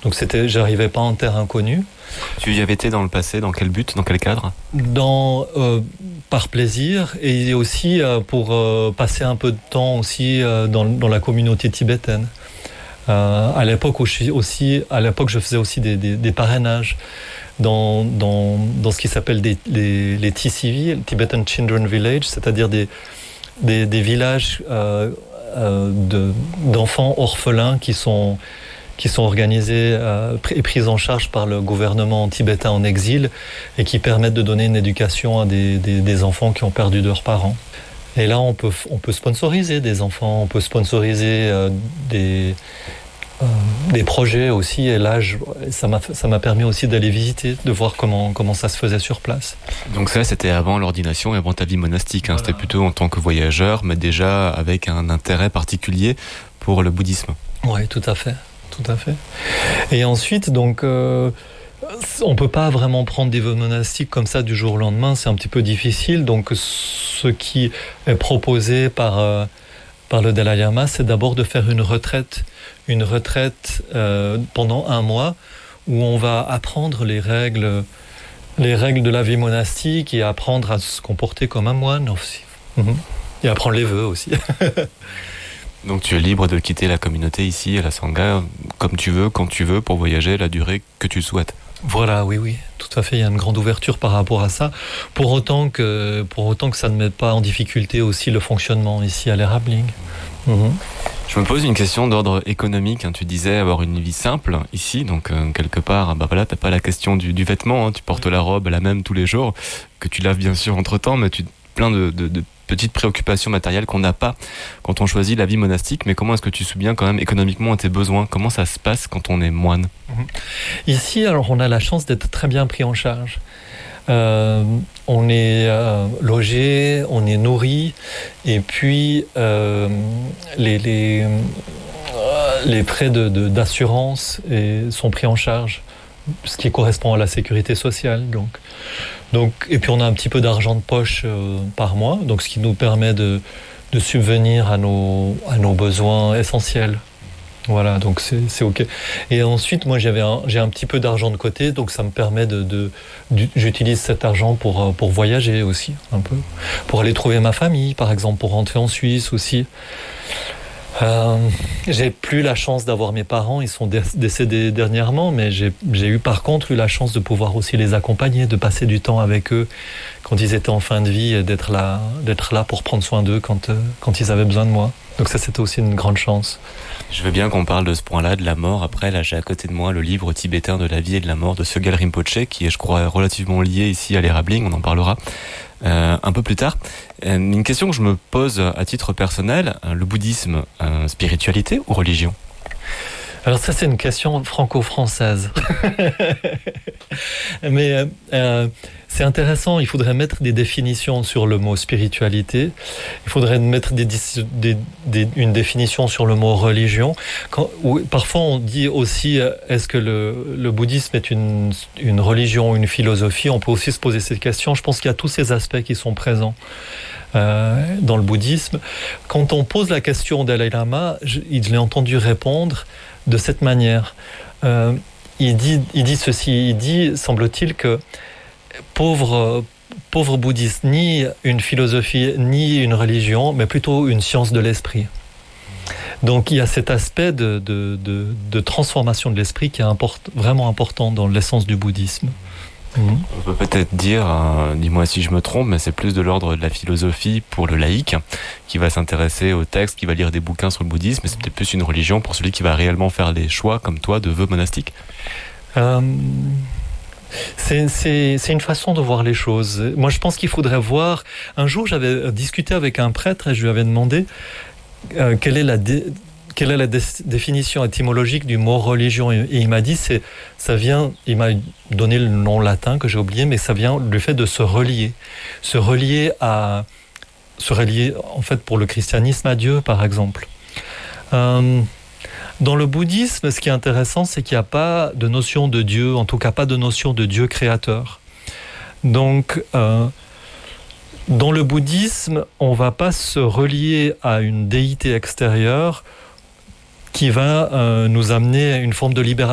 Donc j'arrivais pas en terre inconnue. Tu y avais été dans le passé, dans quel but, dans quel cadre ? Par plaisir et aussi pour passer un peu de temps aussi dans la communauté tibétaine. À l'époque je faisais aussi des parrainages dans ce qui s'appelle les TCV, Tibetan Children Village, c'est-à-dire des villages d'enfants orphelins qui sont organisés et pris en charge par le gouvernement tibétain en exil et qui permettent de donner une éducation à des enfants qui ont perdu leurs parents. Et là, on peut sponsoriser des enfants, on peut sponsoriser des projets aussi. Et là, ça m'a permis aussi d'aller visiter, de voir comment ça se faisait sur place. Donc ça, c'était avant l'ordination et avant ta vie monastique. Voilà. C'était plutôt en tant que voyageur, mais déjà avec un intérêt particulier pour le bouddhisme. Oui, tout à fait. Tout à fait. Et ensuite, donc, on peut pas vraiment prendre des vœux monastiques comme ça du jour au lendemain, c'est un petit peu difficile. Donc, ce qui est proposé par le Dalai Lama, c'est d'abord de faire une retraite pendant 1 mois où on va apprendre les règles de la vie monastique et apprendre à se comporter comme un moine aussi. Et apprendre les vœux aussi. Donc tu es libre de quitter la communauté ici à la Sangha comme tu veux, quand tu veux, pour voyager la durée que tu souhaites. Voilà, oui, tout à fait. Il y a une grande ouverture par rapport à ça. Pour autant que ça ne mette pas en difficulté aussi le fonctionnement ici à l'Erhabling. Je me pose une question d'ordre économique. Tu disais avoir une vie simple ici, donc quelque part, t'as pas la question du vêtement. Tu portes la robe la même tous les jours, que tu laves bien sûr entre temps, mais plein de petites préoccupations matérielles qu'on n'a pas quand on choisit la vie monastique. Mais comment est-ce que tu souviens quand même économiquement à tes besoins ? Comment ça se passe quand on est moine ? Ici, alors on a la chance d'être très bien pris en charge. On est logé, on est nourri, et puis les frais d'assurance sont pris en charge, ce qui correspond à la sécurité sociale. Donc, et puis on a un petit peu d'argent de poche par mois, donc ce qui nous permet de subvenir à nos besoins essentiels. Voilà, donc c'est ok. Et ensuite, moi, j'ai un petit peu d'argent de côté, donc ça me permet j'utilise cet argent pour voyager aussi, un peu. Pour aller trouver ma famille, par exemple, pour rentrer en Suisse aussi. J'ai plus la chance d'avoir mes parents, ils sont décédés dernièrement, mais j'ai par contre eu la chance de pouvoir aussi les accompagner, de passer du temps avec eux quand ils étaient en fin de vie et d'être là pour prendre soin d'eux quand ils avaient besoin de moi. Donc ça, c'était aussi une grande chance. Je veux bien qu'on parle de ce point-là, de la mort. Après, là, j'ai à côté de moi le livre tibétain de la vie et de la mort de Sögyal Rinpoché, qui est, je crois, relativement lié ici à l'Erhabling. On en parlera un peu plus tard. Une question que je me pose à titre personnel, le bouddhisme, spiritualité ou religion ? Alors ça, c'est une question franco-française. Mais c'est intéressant, il faudrait mettre des définitions sur le mot spiritualité. Il faudrait mettre une définition sur le mot religion. Parfois, on dit aussi, est-ce que le bouddhisme est une religion, une philosophie ? On peut aussi se poser cette question. Je pense qu'il y a tous ces aspects qui sont présents dans le bouddhisme. Quand on pose la question au Dalai Lama, je l'ai entendu répondre de cette manière. Il dit ceci, il dit, semble-t-il, que pauvre bouddhiste, ni une philosophie, ni une religion, mais plutôt une science de l'esprit. Donc il y a cet aspect de transformation de l'esprit qui est vraiment important dans l'essence du bouddhisme. On peut peut-être dire, dis-moi si je me trompe, mais c'est plus de l'ordre de la philosophie pour le laïc, qui va s'intéresser aux textes, qui va lire des bouquins sur le bouddhisme, mais c'est peut-être plus une religion pour celui qui va réellement faire des choix, comme toi, de vœux monastiques. C'est une façon de voir les choses. Moi, je pense qu'il faudrait voir... Un jour, j'avais discuté avec un prêtre et je lui avais demandé quelle est la définition étymologique du mot religion. Et il m'a dit, il m'a donné le nom latin que j'ai oublié, mais ça vient du fait de se relier. Se relier en fait pour le christianisme à Dieu, par exemple. Dans le bouddhisme, ce qui est intéressant, c'est qu'il n'y a pas de notion de Dieu, en tout cas pas de notion de Dieu créateur. Donc, dans le bouddhisme, on ne va pas se relier à une déité extérieure qui va nous amener à une forme de libération.